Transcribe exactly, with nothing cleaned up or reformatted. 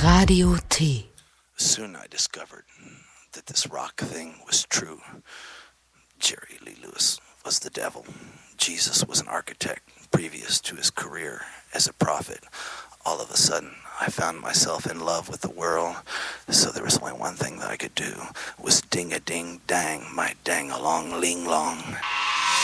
Radio T. Soon I discovered that this rock thing was true. Jerry Lee Lewis was the devil. Jesus was an architect previous to his career as a prophet. All of a sudden, I found myself in love with the world, so there was only one thing that I could do, was ding-a-ding-dang, my dang-along-ling-long.